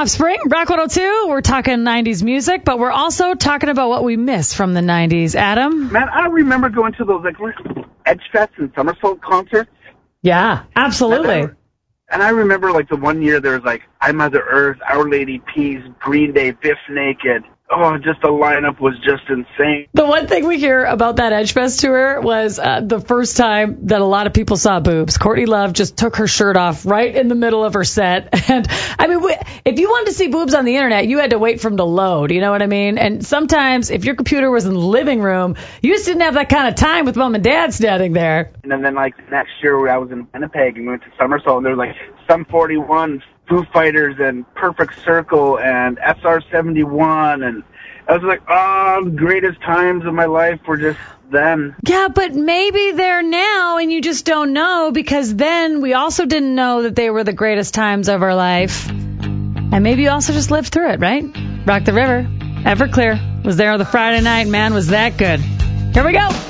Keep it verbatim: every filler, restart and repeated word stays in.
Offspring, Rock one oh two. We're talking nineties music, but we're also talking about what we miss from the nineties. Adam? Man, I remember going to those like Edge Fest and Somersault concerts. Yeah, absolutely. And I, and I remember like the one year there was like I Mother Earth, Our Lady Peace, Green Day, Biff Naked. Oh, just the lineup was just insane. The one thing we hear about that Edgefest tour was uh, the first time that a lot of people saw boobs. Courtney Love just took her shirt off right in the middle of her set. And, I mean, we, if you wanted to see boobs on the internet, you had to wait for them to load, you know what I mean? And sometimes, if your computer was in the living room, you just didn't have that kind of time with mom and dad standing there. And then, like, next year I was in Winnipeg and we went to Somersault, and there was, like, Sum forty-one, Foo Fighters, and Perfect Circle, and S R seventy-one, and I was like, oh, the greatest times of my life were just then. Yeah, but maybe they're now, and you just don't know, because then we also didn't know that they were the greatest times of our life. And maybe you also just lived through it, right? Rock the River, Everclear was there on the Friday night, man, was that good. Here we go.